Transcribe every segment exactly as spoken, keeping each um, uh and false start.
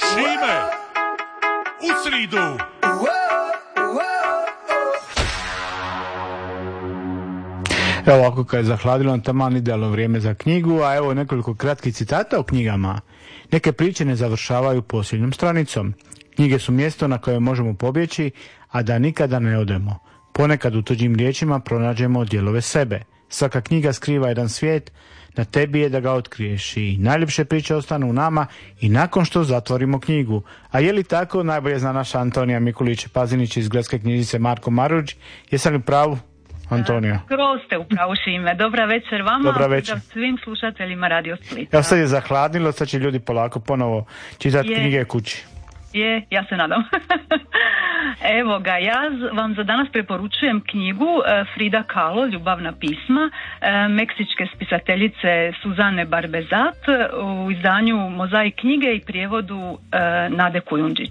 Šime, u sridu. Evo ovako kad je zahladilo, taman idealno vrijeme za knjigu, a evo nekoliko kratkih citata o knjigama. Neke priče ne završavaju posljednjom stranicom. Knjige su mjesto na koje možemo pobjeći, a da nikada ne odemo. Ponekad u tuđim riječima pronađemo dijelove sebe. Svaka knjiga skriva jedan svijet, na tebi je da ga otkriješ i najljepše priče ostanu u nama i nakon što zatvorimo knjigu. A je li tako, najbolje zna naša Antonija Mikulić-Pazinić iz Gradske knjižnice Marko Maruđ. Jesam li pravu, Antonija? Skroz ste u pravu, Šime. Dobra večer vama. Dobra večer. Svim slušateljima Radio Splita. Evo sad je zahladnilo, sad će ljudi polako ponovo čitati knjige kući. Je, ja se nadam. Evo ga, ja vam za danas preporučujem knjigu Frida Kahlo, Ljubavna pisma, meksičke spisateljice Suzane Barbezat u izdanju Mozaik knjige i prijevodu Nade Kujundžić.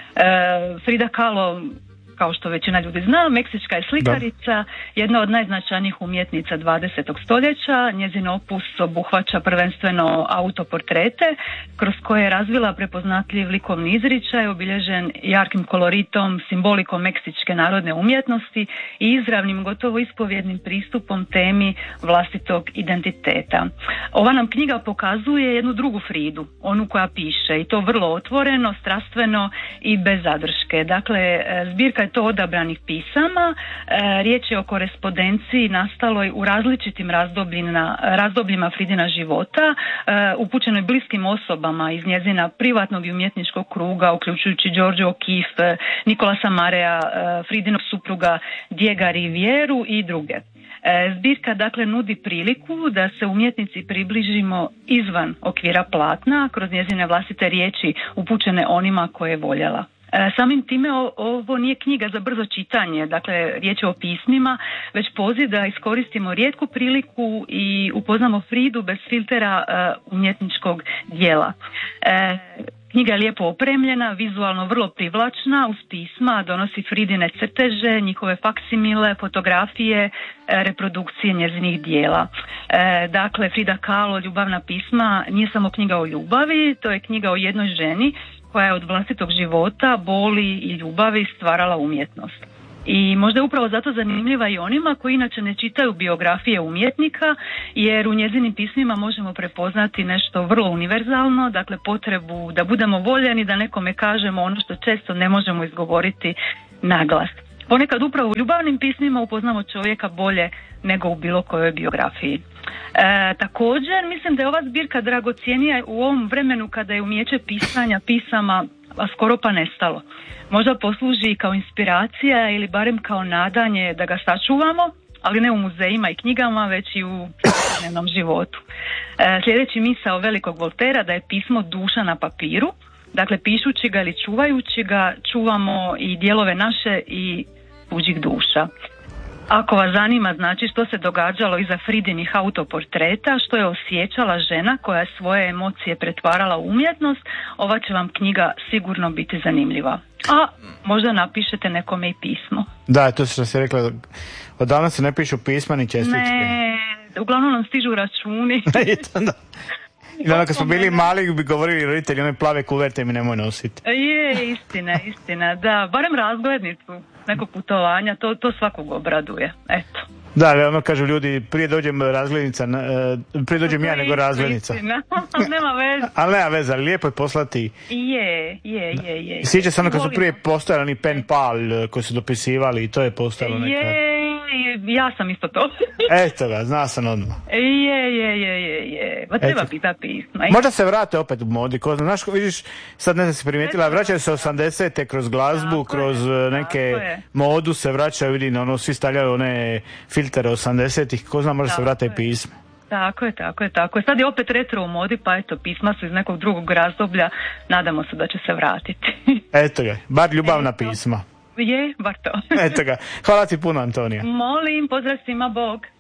Frida Kahlo, kao što većina ljudi zna, meksička je slikarica, da. Jedna od najznačajnijih umjetnica dvadesetog stoljeća. Njezin opus obuhvaća prvenstveno autoportrete, kroz koje je razvila prepoznatljiv likovni izričaj, obilježen jarkim koloritom, simbolikom meksičke narodne umjetnosti i izravnim, gotovo ispovjednim pristupom temi vlastitog identiteta. Ova nam knjiga pokazuje jednu drugu Fridu, onu koja piše, i to vrlo otvoreno, strastveno i bez zadrške. Dakle, zbirka je to odabranih pisama, e, riječ je o korespondenciji nastaloj u različitim razdobljima, razdobljima Fridina života, e, upućenoj bliskim osobama iz njezina privatnog i umjetničkog kruga, uključujući George O'Keeffe, Nicolasa Marea, e, Fridinog supruga Diega Rivieru i druge. E, zbirka dakle nudi priliku da se umjetnici približimo izvan okvira platna, kroz njezine vlastite riječi upućene onima koje je voljela. Samim time ovo nije knjiga za brzo čitanje, dakle riječ je o pismima, već poziv da iskoristimo rijetku priliku i upoznamo Fridu bez filtera uh, umjetničkog dijela. Uh, knjiga je lijepo opremljena, vizualno vrlo privlačna, uz pisma donosi Fridine crteže, njihove faksimile, fotografije, reprodukcije njezinih dijela. Uh, dakle, Frida Kahlo, Ljubavna pisma, nije samo knjiga o ljubavi, to je knjiga o jednoj ženi koja je od vlastitog života, boli i ljubavi stvarala umjetnost. I možda je upravo zato zanimljiva i onima koji inače ne čitaju biografije umjetnika, jer u njezinim pismima možemo prepoznati nešto vrlo univerzalno, dakle potrebu da budemo voljeni, da nekome kažemo ono što često ne možemo izgovoriti naglas. Ponekad upravo u ljubavnim pismima upoznamo čovjeka bolje nego u bilo kojoj biografiji. E, također mislim da je ova zbirka dragocjenija u ovom vremenu kada je umijeće pisanja pisama a skoro pa nestalo. Možda posluži kao inspiracija ili barem kao nadanje da ga sačuvamo, ali ne u muzejima i knjigama, već i u svakodnevnom životu. E, sljedeći misao velikog Voltera da je pismo duša na papiru, dakle pišući ga ili čuvajući ga čuvamo i dijelove naše i tuđih duša. Ako vas zanima znači što se događalo iza Fridinih autoportreta, što je osjećala žena koja je svoje emocije pretvarala u umjetnost, ova će vam knjiga sigurno biti zanimljiva. A možda napišete nekome i pismo. Da, to što si rekla, odavno se ne pišu pisma ni čestitke. Ne, uglavnom nam stižu računi. I onda kad smo bili mali bi govorili roditelji, one plave kuverte mi nemoj nositi. Je, istina, istina, da, barem razglednicu nekog putovanja, to, to svakog obraduje, eto. Da, ali ono kažu ljudi, prije dođem razglednica, prije dođem ja nego razglednica. Istina, nema veze. Ali nema veze, ali lijepo je poslati. Je, je, je, je. Sjeća se ono kad su prije postojali pen pal koji su dopisivali i to je postalo nekad. Je, ja sam isto to. Eto ga, zna sam odmah. Je, je, je, je, je. Ba treba pitati pisma. Možda se vrate opet u modi, ko zna, znaš, vidiš, sad ne znam se primijetila, vraćaju se osamdesete kroz glazbu, tako kroz je, neke modu se vraćaju, vidim, ono, svi stavljaju one filtere osamdesetih, ko zna, možda tako se vrate i pisma. Tako je, tako je, tako je. Sad je opet retro u modi, pa eto, pisma su iz nekog drugog razdoblja, nadamo se da će se vratiti. Eto ga, bar ljubavna eto. Pisma. Je, bar to. Eto ga. Hvala ti puno, Antonija. Molim, pozdrav svima, Bog.